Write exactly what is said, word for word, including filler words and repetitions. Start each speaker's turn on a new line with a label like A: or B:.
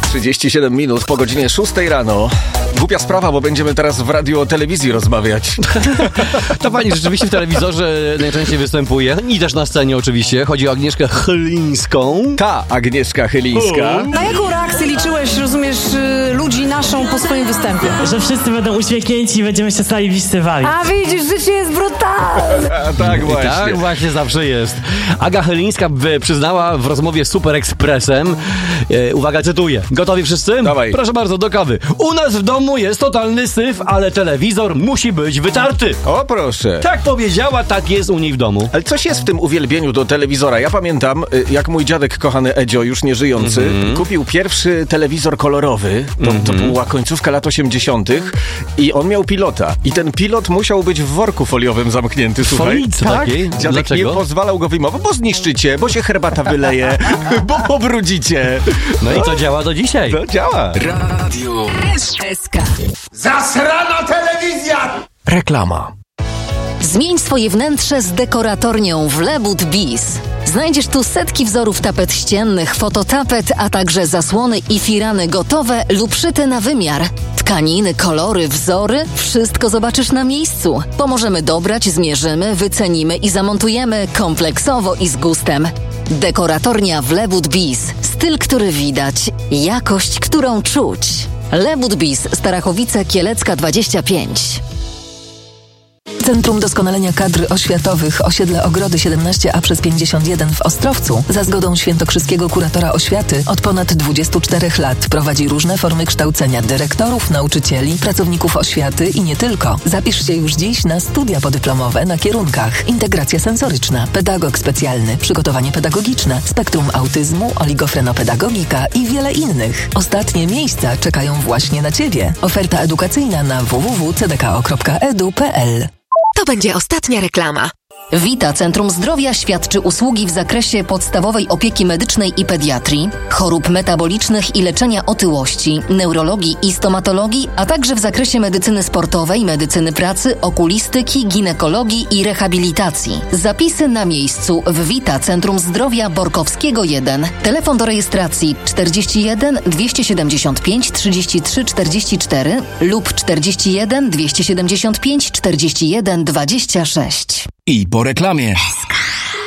A: trzydzieści siedem minut po godzinie szóstej rano. Głupia sprawa, bo będziemy teraz w radiu o telewizji rozmawiać.
B: Ta pani rzeczywiście w telewizorze najczęściej występuje i też na scenie oczywiście. Chodzi o Agnieszkę Chylińską.
A: Ta Agnieszka Chylińska.
C: Na jaką reakcję liczyłeś, rozumiesz, ludzi naszą po swoim występie?
D: Że wszyscy będą uśmiechnięci i będziemy się stali bliscy-wali.
C: A widzisz, życie jest brutalne.
A: A tak właśnie.
B: Tak właśnie zawsze jest. Aga Chylińska przyznała w rozmowie z Super Expressem, e, uwaga, cytuję. Gotowi wszyscy?
A: Dawaj.
B: Proszę bardzo, do kawy. U nas w domu jest totalny syf, ale telewizor musi być wytarty.
A: O proszę.
B: Tak powiedziała, tak jest u niej w domu.
A: Ale coś jest w tym uwielbieniu do telewizora. Ja pamiętam, jak mój dziadek, kochany Edzio, już nieżyjący, mm-hmm. kupił pierwszy telewizor kolorowy. To, mm-hmm. to była końcówka lat osiemdziesiątych i on miał pilota. I ten pilot musiał być w worku foliowym zamknięty, słuchaj.
B: Folicy
A: tak?
B: takiej?
A: Dziadek
B: Dlaczego?
A: nie pozwalał go wyjmować, bo zniszczycie, bo się herbata wyleje, bo pobrudzicie.
B: No i to działa do dzisiaj.
A: To działa.
E: Radio
C: S K.
E: Zasrana telewizja!
A: Reklama.
F: Zmień swoje wnętrze z dekoratornią w Lebud Biz. Znajdziesz tu setki wzorów tapet ściennych, fototapet, a także zasłony i firany gotowe lub szyte na wymiar. Tkaniny, kolory, wzory – wszystko zobaczysz na miejscu. Pomożemy dobrać, zmierzymy, wycenimy i zamontujemy kompleksowo i z gustem. Dekoratornia w Lebud Biz. Styl, który widać. Jakość, którą czuć. Lebud Biz, Starachowice, Kielecka dwadzieścia pięć.
G: Centrum Doskonalenia Kadr Oświatowych Osiedle Ogrody siedemnaście A przez pięćdziesiąt jeden w Ostrowcu za zgodą świętokrzyskiego kuratora oświaty od ponad dwudziestu czterech lat prowadzi różne formy kształcenia dyrektorów, nauczycieli, pracowników oświaty i nie tylko. Zapisz się już dziś na studia podyplomowe na kierunkach integracja sensoryczna, pedagog specjalny, przygotowanie pedagogiczne, spektrum autyzmu, oligofrenopedagogika i wiele innych. Ostatnie miejsca czekają właśnie na Ciebie. Oferta edukacyjna na w w w kropka c d k o kropka e d u kropka p l.
F: To będzie ostatnia reklama. Wita Centrum Zdrowia świadczy usługi w zakresie podstawowej opieki medycznej i pediatrii, chorób metabolicznych i leczenia otyłości, neurologii i stomatologii, a także w zakresie medycyny sportowej, medycyny pracy, okulistyki, ginekologii i rehabilitacji. Zapisy na miejscu w Wita Centrum Zdrowia Borkowskiego jeden. Telefon do rejestracji czterdzieści jeden dwieście siedemdziesiąt pięć trzydzieści trzy czterdzieści cztery lub czterdzieści jeden dwieście siedemdziesiąt pięć czterdzieści jeden dwadzieścia sześć.
E: I po reklamie.